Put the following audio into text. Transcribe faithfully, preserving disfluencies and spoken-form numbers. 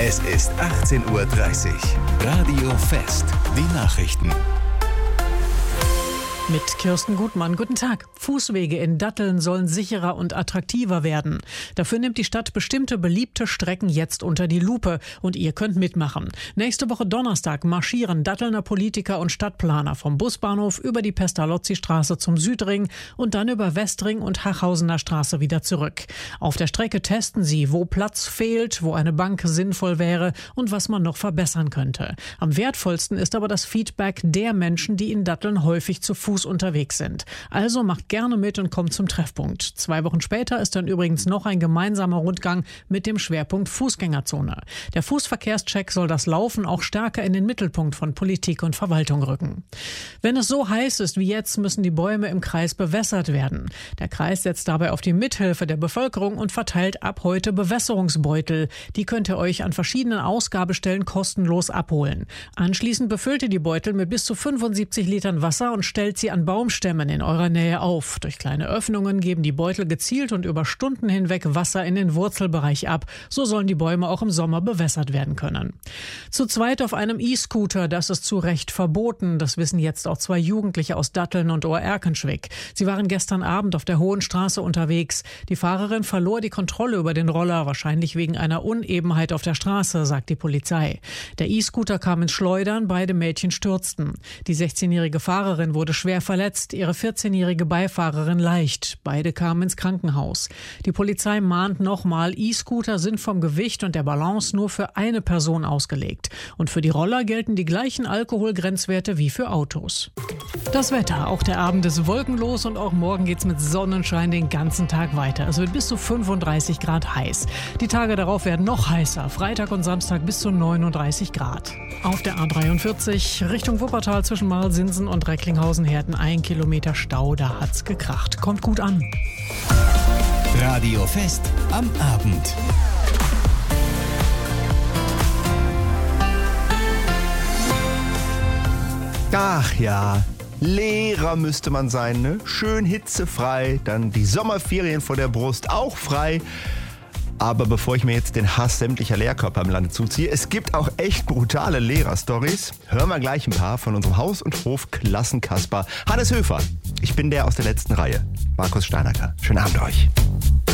Es ist achtzehn Uhr dreißig. Radio Fest. Die Nachrichten. Mit Kirsten Gutmann. Guten Tag. Fußwege in Datteln sollen sicherer und attraktiver werden. Dafür nimmt die Stadt bestimmte beliebte Strecken jetzt unter die Lupe. Und ihr könnt mitmachen. Nächste Woche Donnerstag marschieren Dattelner Politiker und Stadtplaner vom Busbahnhof über die Pestalozzi-Straße zum Südring und dann über Westring und Hachhausener Straße wieder zurück. Auf der Strecke testen sie, wo Platz fehlt, wo eine Bank sinnvoll wäre und was man noch verbessern könnte. Am wertvollsten ist aber das Feedback der Menschen, die in Datteln häufig zu Fuß unterwegs sind. Also macht gerne mit und kommt zum Treffpunkt. Zwei Wochen später ist dann übrigens noch ein gemeinsamer Rundgang mit dem Schwerpunkt Fußgängerzone. Der Fußverkehrscheck soll das Laufen auch stärker in den Mittelpunkt von Politik und Verwaltung rücken. Wenn es so heiß ist wie jetzt, müssen die Bäume im Kreis bewässert werden. Der Kreis setzt dabei auf die Mithilfe der Bevölkerung und verteilt ab heute Bewässerungsbeutel. Die könnt ihr euch an verschiedenen Ausgabestellen kostenlos abholen. Anschließend befüllt ihr die Beutel mit bis zu fünfundsiebzig Litern Wasser und stellt sie an Baumstämmen in eurer Nähe auf. Durch kleine Öffnungen geben die Beutel gezielt und über Stunden hinweg Wasser in den Wurzelbereich ab. So sollen die Bäume auch im Sommer bewässert werden können. Zu zweit auf einem E-Scooter, das ist zu Recht verboten. Das wissen jetzt auch zwei Jugendliche aus Datteln und Ohr-Erkenschwick. Sie waren gestern Abend auf der Hohen Straße unterwegs. Die Fahrerin verlor die Kontrolle über den Roller, wahrscheinlich wegen einer Unebenheit auf der Straße, sagt die Polizei. Der E-Scooter kam ins Schleudern, beide Mädchen stürzten. Die sechzehnjährige Fahrerin wurde schwer verletzt, ihre vierzehnjährige Beifahrerin leicht. Beide kamen ins Krankenhaus. Die Polizei mahnt nochmal, E-Scooter sind vom Gewicht und der Balance nur für eine Person ausgelegt. Und für die Roller gelten die gleichen Alkoholgrenzwerte wie für Autos. Das Wetter. Auch der Abend ist wolkenlos und auch morgen geht's mit Sonnenschein den ganzen Tag weiter. Es wird bis zu fünfunddreißig Grad heiß. Die Tage darauf werden noch heißer. Freitag und Samstag bis zu neununddreißig Grad. Auf der A dreiundvierzig Richtung Wuppertal zwischen Marlsinsen und Recklinghausen-Herten ein Kilometer Stau. Da hat's gekracht. Kommt gut an. Radio Fest am Abend. Ach ja, Lehrer müsste man sein, ne? Schön hitzefrei, dann die Sommerferien vor der Brust auch frei. Aber bevor ich mir jetzt den Hass sämtlicher Lehrkörper im Lande zuziehe, es gibt auch echt brutale Lehrer-Stories. Hören wir gleich ein paar von unserem Haus- und Hof-Klassenkasper Hannes Höfer. Ich bin der aus der letzten Reihe, Markus Steinacker. Schönen Abend euch.